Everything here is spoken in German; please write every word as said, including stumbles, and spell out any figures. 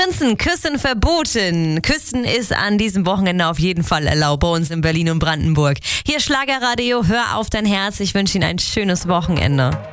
Prinzen, Küssen verboten. Küssen ist an diesem Wochenende auf jeden Fall erlaubt bei uns in Berlin und Brandenburg. Hier Schlagerradio, hör auf dein Herz. Ich wünsche Ihnen ein schönes Wochenende.